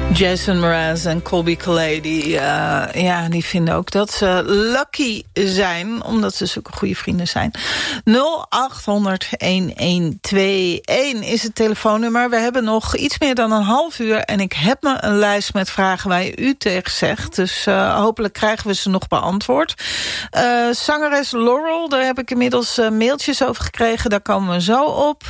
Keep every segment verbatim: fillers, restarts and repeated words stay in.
Jason Mraz en Colby Calais, die, uh, ja, die vinden ook dat ze lucky zijn, omdat ze zulke goede vrienden zijn. nul acht honderd elf tweeënentwintig is het telefoonnummer. We hebben nog iets meer dan een half uur en ik heb me een lijst met vragen waar je u tegen zegt. Dus uh, hopelijk krijgen we ze nog beantwoord. Uh, zangeres Laurel, daar heb ik inmiddels uh, mailtjes over gekregen. Daar komen we zo op.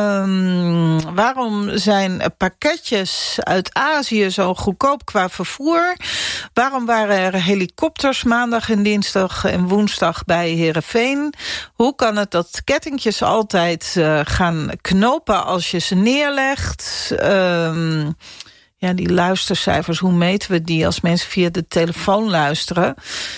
Um, waarom zijn pakketjes uit Azië zo goedkoop qua vervoer? Waarom waren er helikopters maandag en dinsdag en woensdag bij Heerenveen? Hoe kan het dat kettingjes altijd uh, gaan knopen als je ze neerlegt? Um, ja, die luistercijfers, hoe meten we die als mensen via de telefoon luisteren?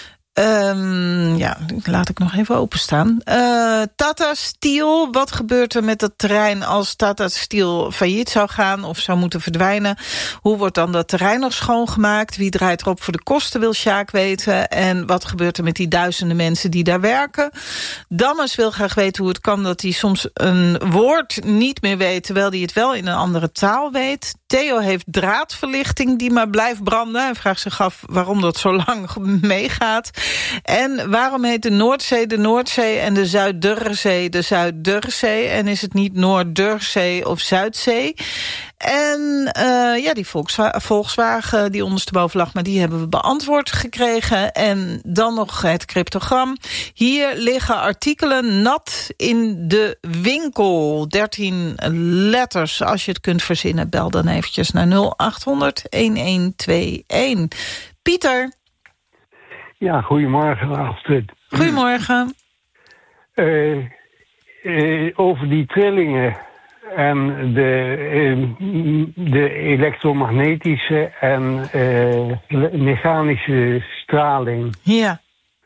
Um, ja, laat ik nog even openstaan. Uh, Tata Steel, wat gebeurt er met dat terrein als Tata Steel failliet zou gaan of zou moeten verdwijnen? Hoe wordt dan dat terrein nog schoongemaakt? Wie draait erop voor de kosten, wil Sjaak weten. En wat gebeurt er met die duizenden mensen die daar werken? Dammes wil graag weten hoe het kan dat hij soms een woord niet meer weet, terwijl hij het wel in een andere taal weet. Theo heeft draadverlichting die maar blijft branden. Hij vraagt zich af waarom dat zo lang meegaat. En waarom heet de Noordzee de Noordzee en de Zuiderzee de Zuiderzee? En is het niet Noorderzee of Zuidzee? En uh, ja, die Volkswagen, Volkswagen die ondersteboven lag, maar die hebben we beantwoord gekregen. En dan nog het cryptogram. Hier liggen artikelen nat in de winkel. dertien letters. Als je het kunt verzinnen, bel dan eventjes naar nul acht honderd elf tweeënentwintig. Pieter. Ja, goedemorgen, Astrid. Goedemorgen. Uh, uh, over die trillingen en de, uh, de elektromagnetische en uh, mechanische straling. Ja.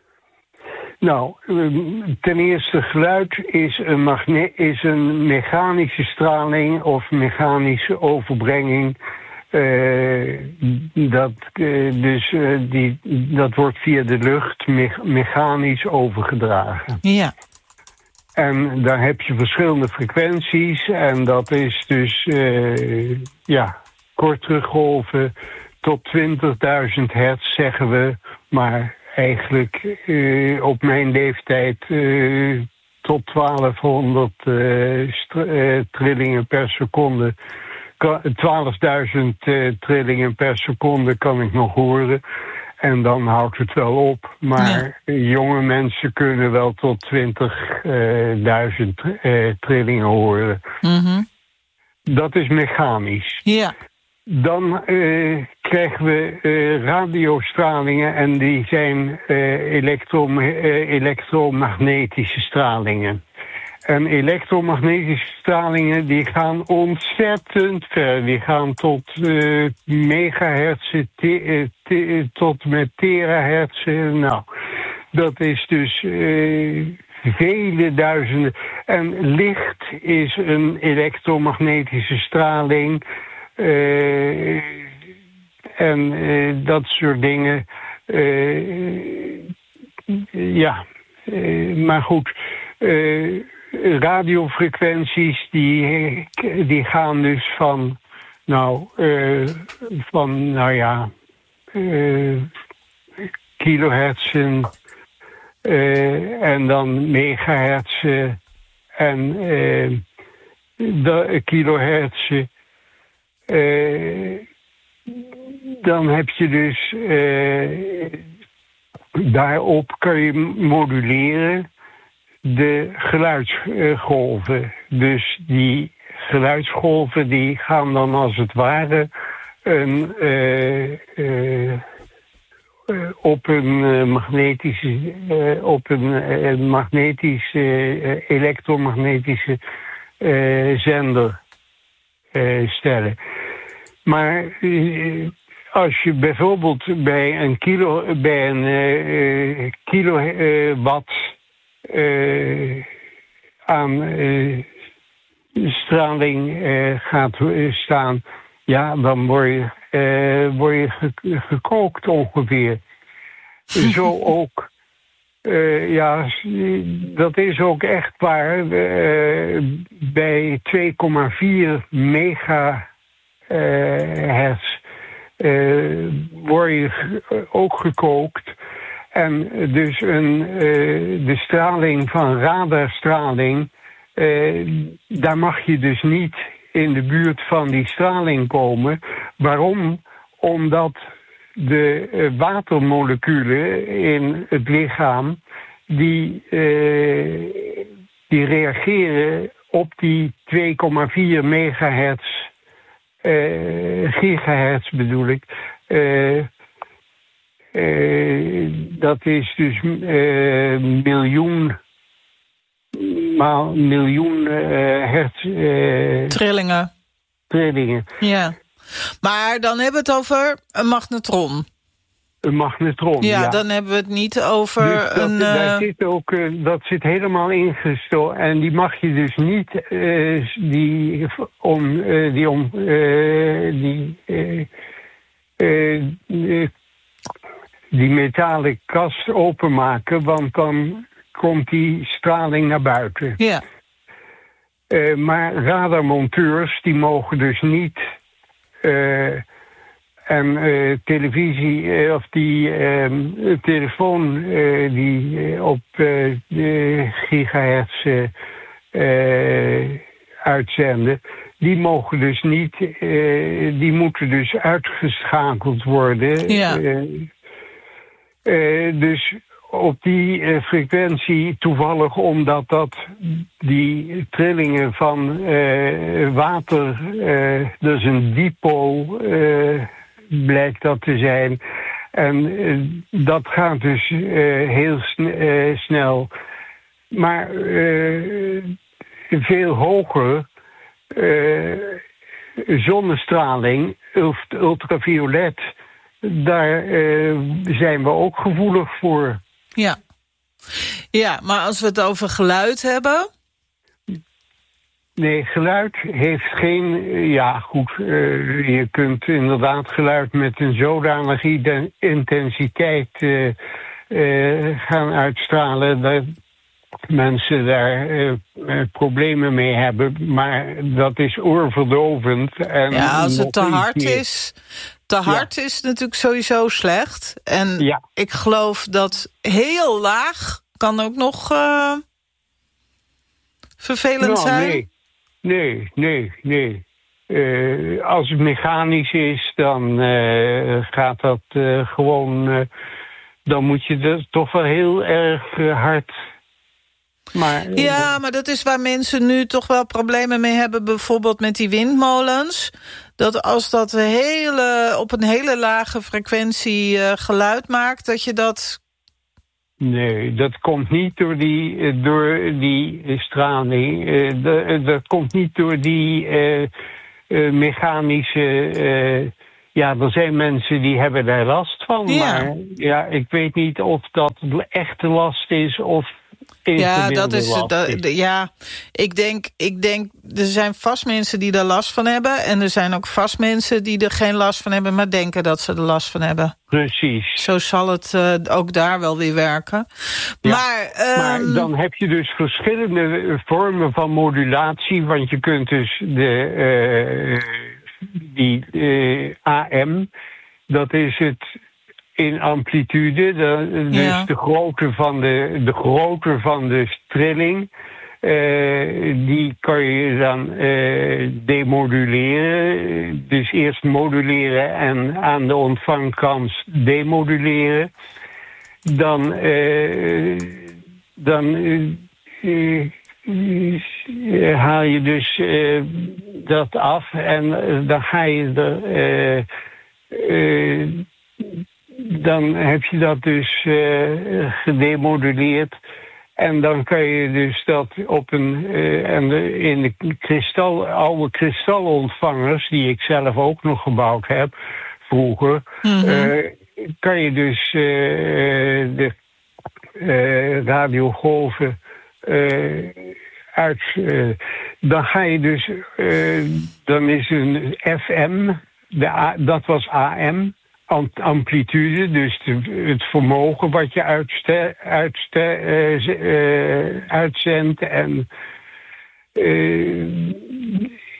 Nou, ten eerste geluid is een, magne- is een mechanische straling of mechanische overbrenging. Uh, dat, uh, dus, uh, die, dat wordt via de lucht me- mechanisch overgedragen. Ja. En daar heb je verschillende frequenties. En dat is dus uh, ja, kortere golven tot twintigduizend hertz, zeggen we. Maar eigenlijk uh, op mijn leeftijd uh, tot twaalfhonderd uh, st- uh, trillingen per seconde. twaalfduizend uh, trillingen per seconde kan ik nog horen. En dan houdt het wel op. Maar ja. jonge mensen kunnen wel tot twintigduizend uh, trillingen horen. Mm-hmm. Dat is mechanisch. Ja. Dan uh, krijgen we uh, radiostralingen en die zijn uh, elektro- uh, elektromagnetische stralingen. En elektromagnetische stralingen die gaan ontzettend ver. Die gaan tot uh, megahertz, te, te, tot met terahertz. Nou, dat is dus uh, vele duizenden. En licht is een elektromagnetische straling. Uh, en uh, dat soort dingen. Uh, ja, uh, maar goed. Uh, radiofrequenties die, die gaan dus van, nou, uh, van, nou ja, uh, kilohertzen uh, en dan megahertzen en uh, de kilohertzen. Uh, dan heb je dus, uh, daarop kan je moduleren de geluidsgolven. Dus die geluidsgolven die gaan dan als het ware een, uh, uh, uh, op een uh, magnetische, uh, op een uh, magnetische, uh, elektromagnetische uh, zender uh, stellen. Maar uh, als je bijvoorbeeld bij een kilo, bij een uh, kilowatt uh, aan uh, straling uh, gaat uh, staan, ja, dan word je, uh, word je ge- gekookt ongeveer. Zo ook, uh, ja, dat is ook echt waar. Uh, bij twee komma vier megahertz uh, word je ook gekookt. En dus een, uh, de straling van radarstraling, uh, daar mag je dus niet in de buurt van die straling komen. Waarom? Omdat de uh, watermoleculen in het lichaam, die, uh, die reageren op die twee komma vier megahertz, uh, gigahertz bedoel ik. Uh, uh, dat is dus uh, miljoen, maal miljoen uh, hertz. Uh, Trillingen. Trillingen. Ja. Maar dan hebben we het over een magnetron. Een magnetron, ja. Ja, dan hebben we het niet over dus dat, een... Uh... Daar zit ook, uh, dat zit helemaal ingestoken. En die mag je dus niet... Uh, die om... Uh, die om... Uh, die... Uh, uh, uh, die metalen kast openmaken, want dan komt die straling naar buiten. Ja. Uh, maar radarmonteurs, die mogen dus niet... Uh, en uh, televisie, uh, of die uh, telefoon uh, die uh, op uh, de gigahertz uh, uh, uitzenden, die mogen dus niet, uh, die moeten dus uitgeschakeld worden. Ja. Uh, uh, dus op die uh, frequentie, toevallig omdat dat die trillingen van uh, water, uh, dat is een dipool, uh, blijkt dat te zijn. En uh, dat gaat dus uh, heel sn- uh, snel. Maar uh, veel hoger uh, zonnestraling, ultraviolet, daar uh, zijn we ook gevoelig voor. Ja. Ja, maar als we het over geluid hebben... Nee, geluid heeft geen... Ja, goed, uh, je kunt inderdaad geluid met een zodanige intensiteit uh, uh, gaan uitstralen dat mensen daar uh, uh, problemen mee hebben. Maar dat is oorverdovend. En ja, als het te hard meer. is... Te hard ja. is het natuurlijk sowieso slecht. En ja. ik geloof dat heel laag kan ook nog uh, vervelend nou, zijn. Nee, nee, nee, nee. Uh, als het mechanisch is, dan uh, gaat dat uh, gewoon... Uh, dan moet je er toch wel heel erg uh, hard... Maar, ja, maar dat is waar mensen nu toch wel problemen mee hebben. Bijvoorbeeld met die windmolens. Dat als dat hele, op een hele lage frequentie uh, geluid maakt, dat je dat... Nee, dat komt niet door die, door die straling. Uh, dat, dat komt niet door die uh, uh, mechanische... Uh, ja, er zijn mensen die hebben daar last van. Ja. Maar ja, ik weet niet of dat echte last is of... Ja, dat is, dat, ja ik, denk, ik denk, er zijn vast mensen die er last van hebben. En er zijn ook vast mensen die er geen last van hebben, maar denken dat ze er last van hebben. Precies. Zo zal het uh, ook daar wel weer werken. Ja, maar, um... maar dan heb je dus verschillende vormen van modulatie. Want je kunt dus de, uh, die uh, A M, dat is het... in amplitude, de, dus ja. de grootte van de, de grootte van de trilling, uh, die kan je dan uh, demoduleren. Dus eerst moduleren en aan de ontvangkant demoduleren. Dan, uh, dan uh, uh, haal je dus uh, dat af en uh, dan ga je er... Uh, uh, Dan heb je dat dus uh, gedemoduleerd. En dan kan je dus dat op een... Uh, en de, in de kristal, oude kristalontvangers, die ik zelf ook nog gebouwd heb, vroeger... Mm-hmm. Uh, kan je dus uh, de uh, radiogolven uh, uit... Uh, dan ga je dus... Uh, dan is een F M, de A, dat was A M... amplitude, dus de, het vermogen wat je uitste, uitste, uh, uh, uitzendt. En uh,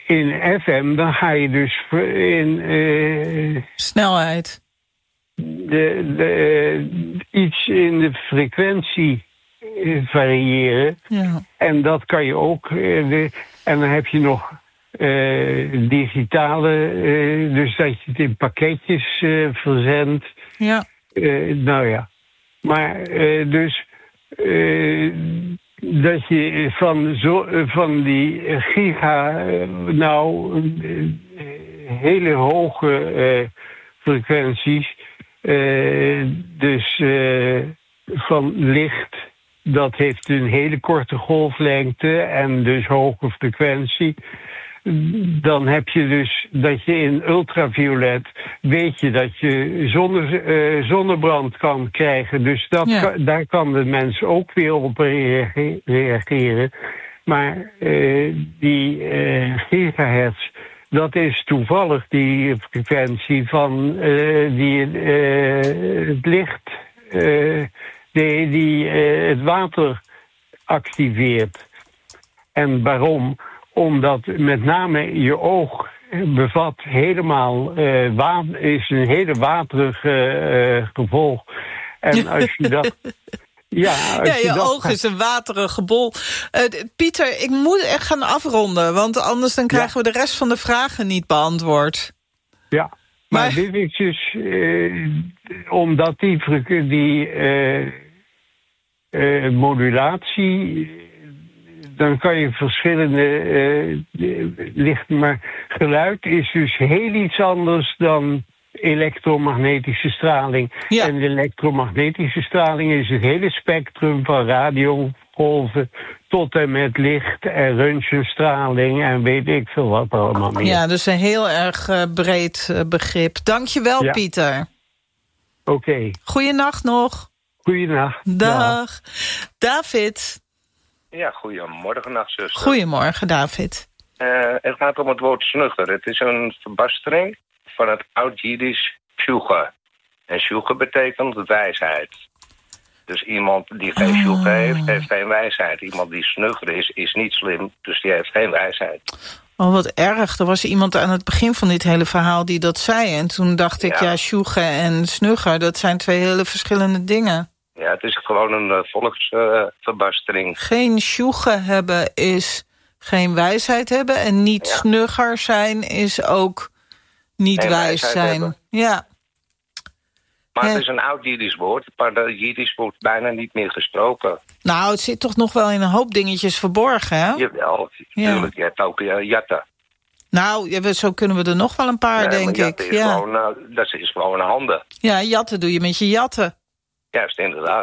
in F M, dan ga je dus in... Uh, snelheid. De, de, iets in de frequentie variëren. Ja. En dat kan je ook... Uh, de, en dan heb je nog uh, digitale... Uh, dus dat je het in pakketjes uh, verzendt. Ja. Uh, nou ja. Maar uh, dus... Uh, dat je van, zo, van die giga... Uh, nou... Uh, hele hoge uh, frequenties... Uh, dus uh, van licht, dat heeft een hele korte golflengte en dus hoge frequentie. Dan heb je dus dat je in ultraviolet weet je dat je zonne, uh, zonnebrand kan krijgen. Dus dat ja. kan, daar kan de mens ook weer op reage- reageren. Maar uh, die uh, gigahertz... Dat is toevallig die frequentie van uh, die, uh, het licht, uh, die, die uh, het water activeert. En waarom? Omdat met name je oog bevat helemaal uh, water, is een hele waterig uh, gevolg. En als je dat... Ja, ja, je, je dat... oog is een waterige bol. Uh, Pieter, ik moet echt gaan afronden, want anders dan krijgen ja. we de rest van de vragen niet beantwoord. Ja, maar, maar... dit is dus uh, omdat die, die uh, uh, modulatie, dan kan je verschillende uh, lichten, maar geluid is dus heel iets anders dan elektromagnetische straling. Ja. En de elektromagnetische straling is het hele spectrum van radiogolven tot en met licht en röntgenstraling en weet ik veel wat allemaal meer. Ja, dus een heel erg uh, breed uh, begrip. Dankjewel, ja. Pieter. Oké. Okay. Goeienacht nog. Goeienacht. Dag. Dag. David. Ja, goedemorgen, nachtzuster. Goedemorgen, David. Uh, het gaat om het woord snuchter. Het is een verbastering van het oud-Jiddisch shuga. En shuga betekent wijsheid. Dus iemand die geen oh. shuga heeft, heeft geen wijsheid. Iemand die snugger is, is niet slim, dus die heeft geen wijsheid. Oh, wat erg. Er was iemand aan het begin van dit hele verhaal die dat zei. En toen dacht ik, ja, ja shuga en snugger, dat zijn twee hele verschillende dingen. Ja, het is gewoon een uh, volksverbastering. Uh, geen shuga hebben is geen wijsheid hebben. En niet ja. snugger zijn is ook... Niet en wijs zijn. Hebben. Ja. Maar He. het is een oud Jiddisch woord. Maar dat Jiddisch wordt bijna niet meer gesproken. Nou, het zit toch nog wel in een hoop dingetjes verborgen, hè? Jawel, natuurlijk. Ja. Je hebt ook uh, jatten. Nou, zo kunnen we er nog wel een paar, nee, denk ik. Is ja. gewoon, uh, dat is gewoon handen. Ja, jatten doe je met je jatten. Juist, inderdaad.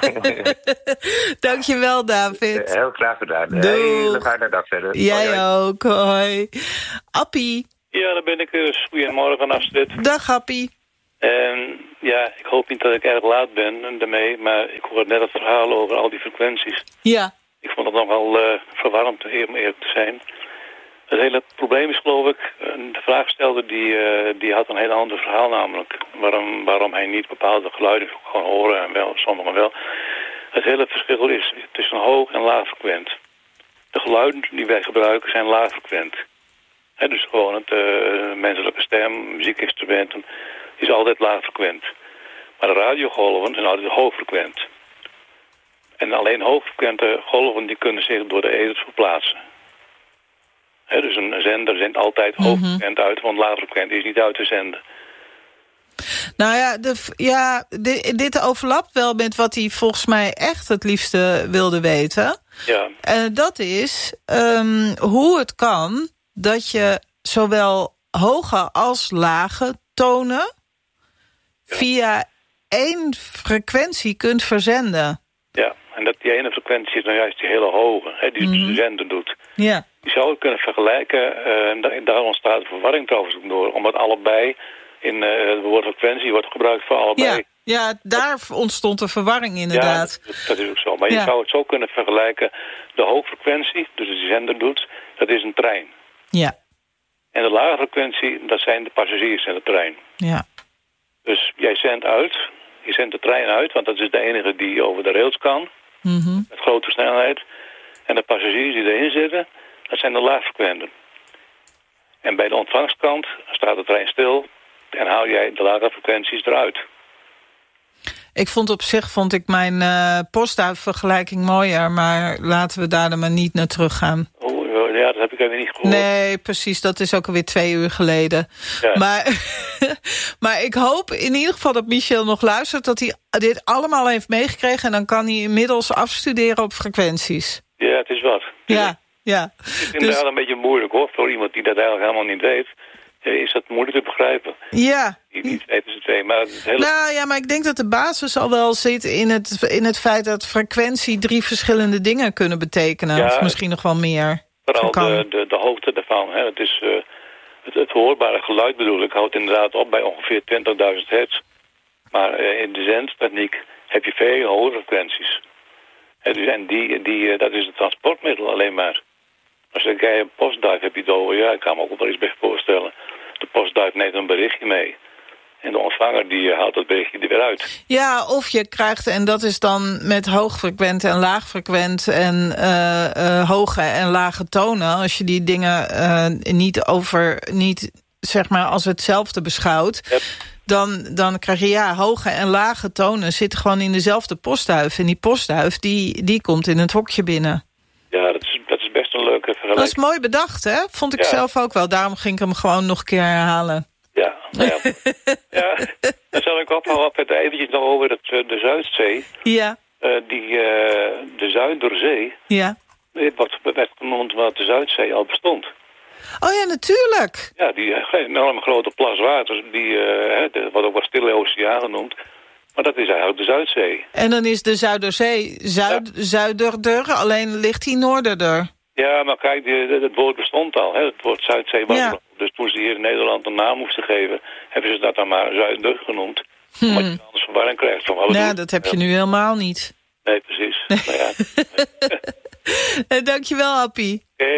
Dankjewel, David. Heel graag gedaan. Doei. Hele fijne dag verder. Jij hoi, hoi. ook, hoi. Appie. Ja, daar ben ik dus. Goedemorgen, Astrid. Dag, Appie. En ja, ik hoop niet dat ik erg laat ben daarmee, maar ik hoorde net het verhaal over al die frequenties. Ja. Ik vond het nogal uh, verwarrend, om eerlijk te zijn. Het hele probleem is, geloof ik, de vraagsteller die, uh, die had een heel ander verhaal namelijk. Waarom, waarom hij niet bepaalde geluiden kon horen en wel, sommigen wel. Het hele verschil is tussen hoog en laag frequent. De geluiden die wij gebruiken zijn laag frequent. He, dus gewoon het uh, menselijke stem, muziekinstrumenten, is altijd laag frequent. Maar de radiogolven zijn altijd hoog frequent. En alleen hoogfrequente golven die kunnen zich door de ether verplaatsen. He, dus een zender zendt altijd hoogfrequent mm-hmm. uit, want laagfrequent is niet uit te zenden. Nou ja, de, ja de, dit overlapt wel met wat hij volgens mij echt het liefste wilde weten. Ja. Uh, dat is um, hoe het kan dat je zowel hoge als lage tonen ja. via één frequentie kunt verzenden. Ja, en dat die ene frequentie is nou juist die hele hoge, hè, die mm-hmm. de zender doet. Ja. Je zou het kunnen vergelijken, uh, en daar, daar ontstaat verwarring trouwens door, omdat allebei in uh, het woord frequentie wordt gebruikt voor allebei. Ja, ja, daar ontstond de verwarring inderdaad. Ja, dat, dat is ook zo. Maar ja. je zou het zo kunnen vergelijken, de hoogfrequentie, dus de zender doet, dat is een trein. Ja. En de lage frequentie, dat zijn de passagiers in de trein. Ja. Dus jij zendt uit, je zendt de trein uit, want dat is de enige die over de rails kan. Mm-hmm. Met grote snelheid. En de passagiers die erin zitten, dat zijn de laagfrequenten. En bij de ontvangstkant staat de trein stil en haal jij de lage frequenties eruit. Ik vond op zich vond ik mijn uh, postduifvergelijking mooier, maar laten we daar dan maar niet naar teruggaan. Oh, ja, dat heb ik even niet gehoord. Nee, precies, dat is ook alweer twee uur geleden. Ja. Maar, maar ik hoop in ieder geval dat Michel nog luistert, dat hij dit allemaal heeft meegekregen en dan kan hij inmiddels afstuderen op frequenties. Ja, het is wat. Ja, ja. Het is inderdaad dus een beetje moeilijk hoor, voor iemand die dat eigenlijk helemaal niet weet. Is dat moeilijk te begrijpen? Ja. Niet weten ze twee, maar het hele... Nou ja, maar ik denk dat de basis al wel zit in het, in het feit dat frequentie drie verschillende dingen kunnen betekenen. Ja, of misschien nog wel meer. Vooral de, de, de hoogte daarvan. Hè. Het, is, uh, het, het hoorbare geluid bedoel ik houdt inderdaad op bij ongeveer twintigduizend hertz. Maar uh, in de zendtechniek heb je veel hogere frequenties. En, dus, en die, die, uh, dat is het transportmiddel alleen maar. Als je kijkt, een postduif heb je het over. Ja, ik kan me ook wel eens bij voorstellen. De postduif neemt een berichtje mee. En de ontvanger die haalt dat berichtje er weer uit. Ja, of je krijgt, en dat is dan met hoogfrequent en laagfrequent en uh, uh, hoge en lage tonen. Als je die dingen uh, niet over, niet zeg maar als hetzelfde beschouwt. Yep. Dan, dan krijg je ja, hoge en lage tonen zitten gewoon in dezelfde postduif. En die postduif die, die komt in het hokje binnen. Ja, dat is, dat is best een leuke vergelijking. Dat is mooi bedacht, hè? Vond ik ja. zelf ook wel. Daarom ging ik hem gewoon nog een keer herhalen. Ja, nou ja. ja. Dan zal ik ophouden eventjes nog over het, de Zuidzee. Ja. Uh, die, uh, de Zuiderzee. Ja. Wat werd genoemd wat de Zuidzee al bestond. Oh ja, natuurlijk. Ja, die enorme grote plas water, die, uh, de, wat ook wel Stille Oceaan genoemd. Maar dat is eigenlijk de Zuidzee. En dan is de Zuiderzee zuid, ja. zuiderder, alleen ligt die noorderder. Ja, maar kijk, die, het woord bestond al. Hè? Het woord Zuidzee was ja. Dus toen ze hier in Nederland een naam moesten geven, hebben ze dat dan maar Zuider genoemd. Hmm. Omdat je anders verwarring krijgt. Van alle ja, doen. dat heb je ja. nu helemaal niet. Nee, precies. Nou ja. Dankjewel, Appie. Okay.